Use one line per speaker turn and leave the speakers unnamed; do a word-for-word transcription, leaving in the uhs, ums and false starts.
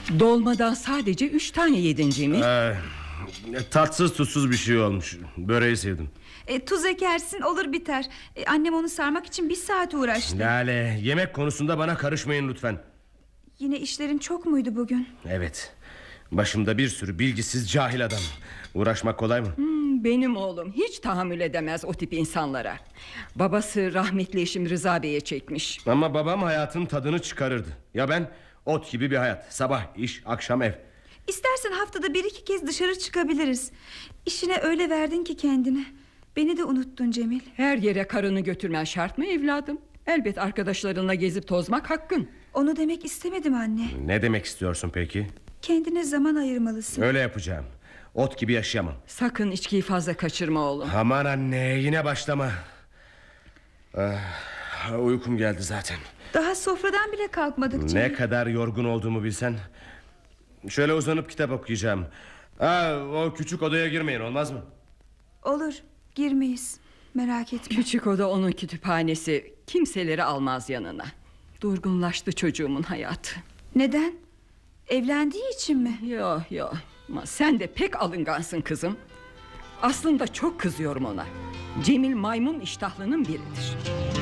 Dolmadan sadece üç tane yedin Cemil.
Ee, tatsız tuzsuz bir şey olmuş. Böreği sevdim.
e, Tuz ekersin olur biter. e, Annem onu sarmak için bir saat uğraştı.
Lale, yemek konusunda bana karışmayın lütfen.
Yine işlerin çok muydu bugün?
Evet. Başımda bir sürü bilgisiz cahil adam. Uğraşmak kolay mı?
Hmm, benim oğlum hiç tahammül edemez o tip insanlara. Babası rahmetli eşim Rıza Bey'e çekmiş.
Ama babam hayatın tadını çıkarırdı. Ya ben? Ot gibi bir hayat. Sabah iş, akşam ev.
İstersen haftada bir iki kez dışarı çıkabiliriz. İşine öyle verdin ki kendini. Beni de unuttun Cemil.
Her yere karını götürmen şart mı evladım? Elbet arkadaşlarınla gezip tozmak hakkın.
Onu demek istemedim anne.
Ne demek istiyorsun peki?
Kendine zaman ayırmalısın.
Öyle yapacağım. Ot gibi yaşayamam.
Sakın içkiyi fazla kaçırma oğlum.
Aman anne, yine başlama. ah, Uykum geldi zaten.
Daha sofradan bile kalkmadık Cemil.
Ne kadar yorgun olduğumu bilsen. Şöyle uzanıp kitap okuyacağım. Aa, o küçük odaya girmeyin, olmaz mı?
Olur, girmeyiz. Merak etme.
Küçük oda onun kütüphanesi. Kimseleri almaz yanına. Durgunlaştı çocuğumun hayatı.
Neden? Evlendiği için mi?
Yo yo, ama sen de pek alıngansın kızım. Aslında çok kızıyorum ona. Cemil maymun iştahlının biridir.